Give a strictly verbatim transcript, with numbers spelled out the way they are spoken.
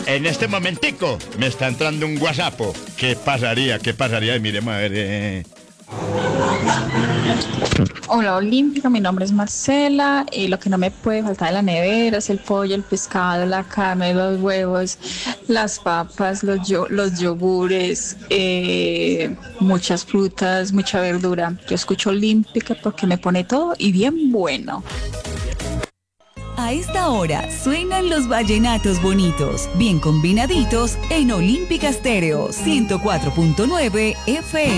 En este momentico me está entrando un WhatsApp. ¿Qué pasaría? ¿Qué pasaría? Y miremos a ver. Eh... Hola Olímpica, mi nombre es Marcela y lo que no me puede faltar en la nevera es el pollo, el pescado, la carne, los huevos, las papas, los, yo, los yogures, eh, muchas frutas, mucha verdura. Yo escucho Olímpica porque me pone todo y bien bueno. A esta hora suenan los vallenatos bonitos, bien combinaditos en Olímpica Estéreo ciento cuatro punto nueve F M.